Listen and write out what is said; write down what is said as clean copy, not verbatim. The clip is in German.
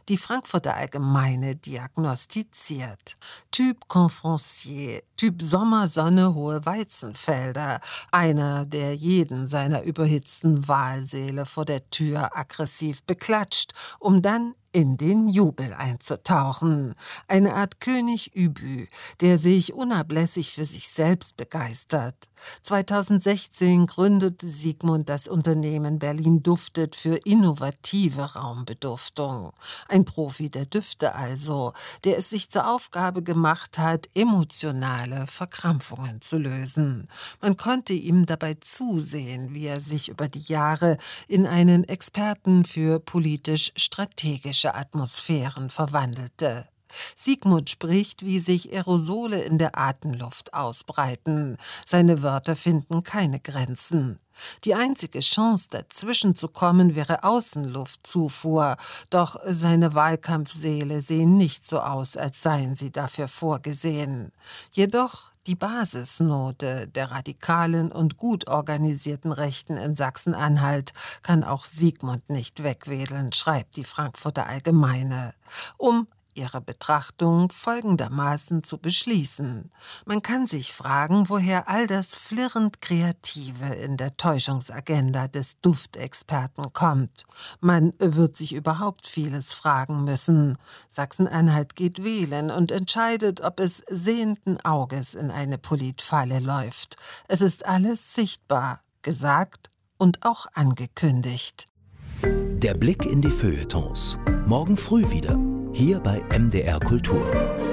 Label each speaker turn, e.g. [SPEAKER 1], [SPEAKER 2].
[SPEAKER 1] Die Frankfurter Allgemeine diagnostiziert. Typ Confrancier, Typ Sommersonne, hohe Weizenfelder. Einer, der jeden seiner überhitzten Wahlsäle vor der Tür aggressiv beklatscht, um dann in den Jubel einzutauchen. Eine Art König Übü, der sich unablässig für sich selbst begeistert. 2016 gründete Sigmund das Unternehmen Berlin Duftet für innovative Raumbeduftung. Ein Profi der Düfte also, der es sich zur Aufgabe gemacht hat, emotionale Verkrampfungen zu lösen. Man konnte ihm dabei zusehen, wie er sich über die Jahre in einen Experten für politisch-strategische Atmosphären verwandelte. Sigmund spricht, wie sich Aerosole in der Atemluft ausbreiten. Seine Wörter finden keine Grenzen. Die einzige Chance, dazwischen zu kommen, wäre Außenluftzufuhr. Doch seine Wahlkampfsäle sehen nicht so aus, als seien sie dafür vorgesehen. Jedoch die Basisnote der radikalen und gut organisierten Rechten in Sachsen-Anhalt kann auch Sigmund nicht wegwedeln, schreibt die Frankfurter Allgemeine. Um ihre Betrachtung folgendermaßen zu beschließen. Man kann sich fragen, woher all das flirrend Kreative in der Täuschungsagenda des Duftexperten kommt. Man wird sich überhaupt vieles fragen müssen. Sachsen-Anhalt geht wählen und entscheidet, ob es sehenden Auges in eine Politfalle läuft. Es ist alles sichtbar, gesagt und auch angekündigt.
[SPEAKER 2] Der Blick in die Feuilletons. Morgen früh wieder. Hier bei MDR Kultur.